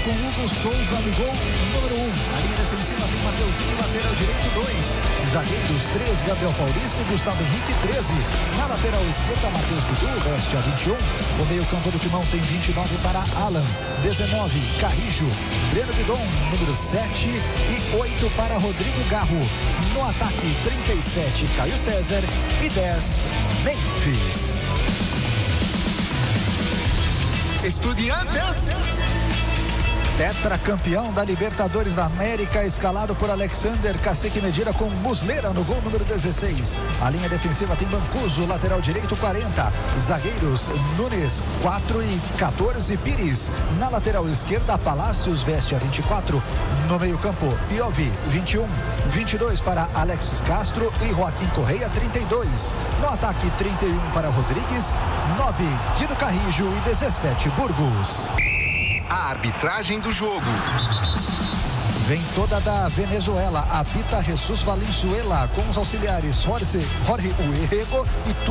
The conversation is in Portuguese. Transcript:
com Hugo Souza no gol número 1. A linha defensiva tem Mateuzinho, lateral direito 2. Zagueiros 13, Gabriel Paulista e Gustavo Henrique 13. Na lateral esquerda, Matheus Dudu, veste a 21. O meio campo do timão tem 29 para Alan, 19, Carrijo, Breno Bidon, número 7 e 8 para Rodrigo Garro. No ataque, 37, Caio César e 10, Memphis. Estudiantes. Tetracampeão da Libertadores da América, escalado por Alexander Cacique Medina com Muslera no gol número 16. A linha defensiva tem Mancuso, lateral direito 40. Zagueiros Nunes 4 e 14 Pires. Na lateral esquerda, Palácios veste a 24. No meio campo, Piovi 21, 22 para Alexis Castro e Joaquim Correia 32. No ataque, 31 para Rodrigues, 9 Guido Carrijo e 17 Burgos. A arbitragem do jogo. Vem toda da Venezuela, apita Jesus Valenzuela, com os auxiliares Jorge Uego e